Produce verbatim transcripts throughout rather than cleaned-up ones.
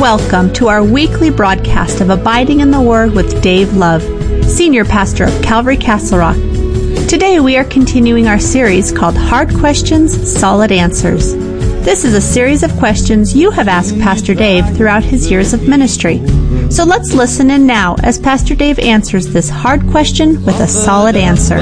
Welcome to our weekly broadcast of Abiding in the Word with Dave Love, Senior Pastor of Calvary Castle Rock. Today we are continuing our series called Hard Questions, Solid Answers. This is a series of questions you have asked Pastor Dave throughout his years of ministry. So let's listen in now as Pastor Dave answers this hard question with a solid answer.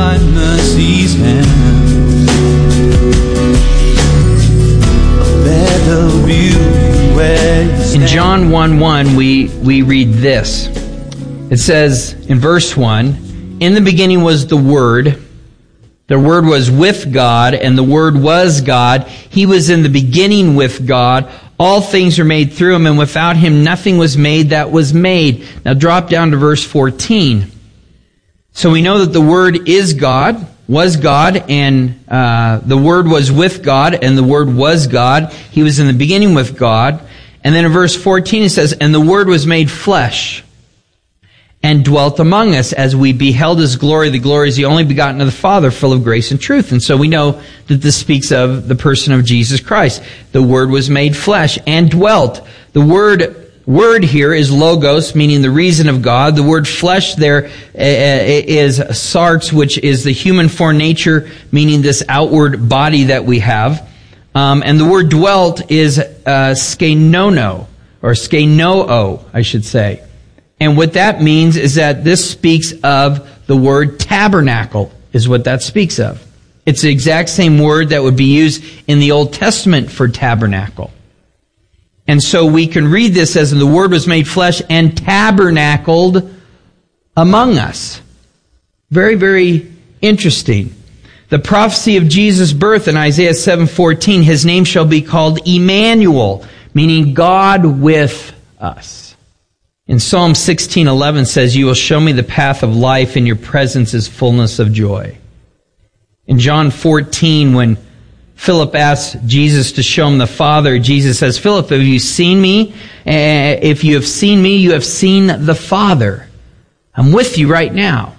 In John one one, we, we read this. It says in verse one, "In the beginning was the Word. The Word was with God, and the Word was God. He was in the beginning with God. All things were made through Him, and without Him nothing was made that was made." Now drop down to verse fourteen. So we know that the Word is God, was God, and uh, the Word was with God, and the Word was God. He was in the beginning with God. And then in verse fourteen it says, "And the Word was made flesh, and dwelt among us, as we beheld His glory. The glory is the only begotten of the Father, full of grace and truth." And so we know that this speaks of the person of Jesus Christ. The Word was made flesh and dwelt. The word word here is logos, meaning the reason of God. The word flesh there is sarx, which is the human form nature, meaning this outward body that we have. Um, and the word dwelt is uh, skenono, or skenoo, I should say. And what that means is that this speaks of the word tabernacle, is what that speaks of. It's the exact same word that would be used in the Old Testament for tabernacle. And so we can read this as the Word was made flesh and tabernacled among us. Very, very interesting. The prophecy of Jesus' birth in Isaiah seven fourteen, His name shall be called Emmanuel, meaning God with us. In Psalm sixteen eleven says, "You will show me the path of life, in your presence is fullness of joy." In John fourteen, when Philip asks Jesus to show him the Father, Jesus says, "Philip, have you seen me? If you have seen me, you have seen the Father." I'm with you right now.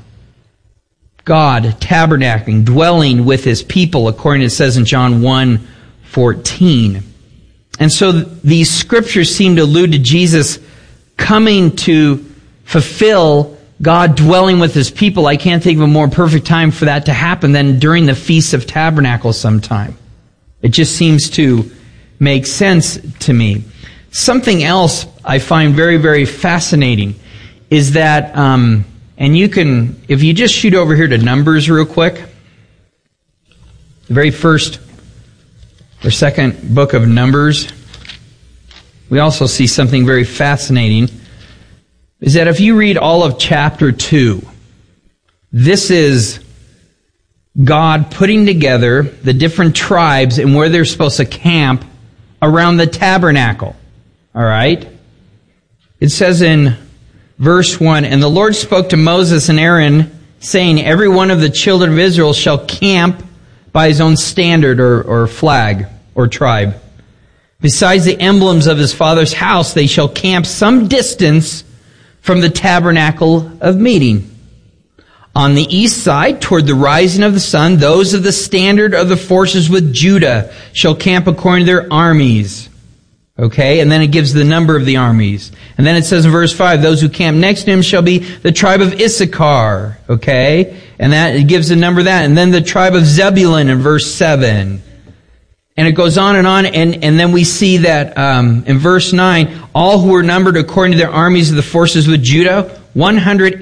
God tabernacling, dwelling with His people, according to it says in John one fourteen. And so these scriptures seem to allude to Jesus coming to fulfill God dwelling with His people. I can't think of a more perfect time for that to happen than during the Feast of Tabernacles sometime. It just seems to make sense to me. Something else I find very, very fascinating is that, um, and you can, if you just shoot over here to Numbers real quick, the very first or second book of Numbers, we also see something very fascinating, is that if you read all of chapter two, this is God putting together the different tribes and where they're supposed to camp around the tabernacle. All right? It says in verse one, "And the Lord spoke to Moses and Aaron, saying, Every one of the children of Israel shall camp by his own standard," or, or flag, or tribe. "Besides the emblems of his father's house, they shall camp some distance from the tabernacle of meeting. On the east side, toward the rising of the sun, those of the standard of the forces with Judah shall camp according to their armies." Okay, and then it gives the number of the armies. And then it says in verse five, "Those who camp next to him shall be the tribe of Issachar." Okay, and that it gives the number of that. And then the tribe of Zebulun in verse seven. And it goes on and on, and, and then we see that um, in verse nine, "All who were numbered according to their armies of the forces with Judah, one hundred